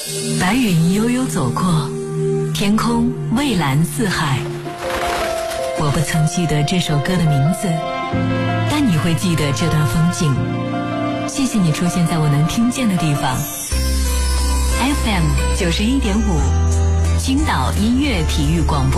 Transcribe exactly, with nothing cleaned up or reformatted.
白云悠悠走过，天空蔚蓝似海。我不曾记得这首歌的名字，但你会记得这段风景。谢谢你出现在我能听见的地方。F M 九十一点五，青岛音乐体育广播。